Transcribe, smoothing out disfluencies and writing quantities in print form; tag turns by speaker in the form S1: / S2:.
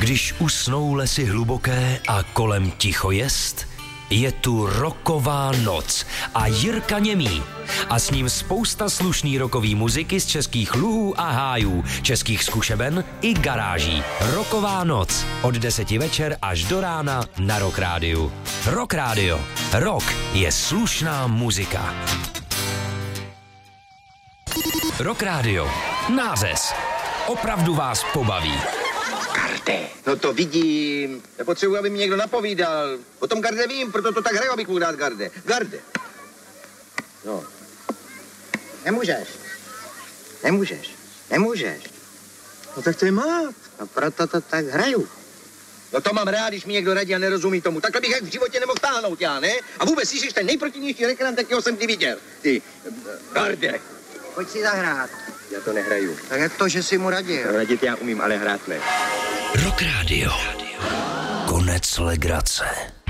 S1: Když usnou lesy hluboké a kolem ticho jest, je tu rocková noc a Jirka Němý. A s ním spousta slušný rockový muziky z českých luhů a hájů, českých zkušeben i garáží. Rocková noc od 10 večer až do rána na Rock Rádiu. Rock Rádio. Rock je slušná muzika. Rock Rádio. Nářez. Opravdu vás pobaví.
S2: Garde. No to vidím. Nepotřebuji, aby mi někdo napovídal. O tom Garde vím, proto to tak hraju, abych mohl dát Garde. Garde. No. Nemůžeš. No tak to je mát. No proto to tak hraju. No to mám rád, když mi někdo radí a nerozumí tomu. Takhle bych jak v životě nemohl táhnout, já, ne? A vůbec jsi ten nejprotivnější rekreant, jakého jsem kdy viděl. Ty, Garde.
S3: Pojď si zahrát.
S2: Já to nehraju.
S3: Tak jak to, že jsi mu radil?
S2: Radit já umím, ale hrát ne.
S1: Rock Rádio. Konec legrace.